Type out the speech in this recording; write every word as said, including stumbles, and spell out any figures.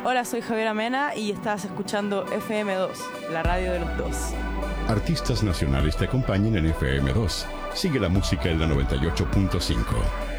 Hola, soy Javiera Mena y estás escuchando F M dos, la radio de los dos. Artistas nacionales te acompañan en F M dos. Sigue la música en la noventa y ocho punto cinco.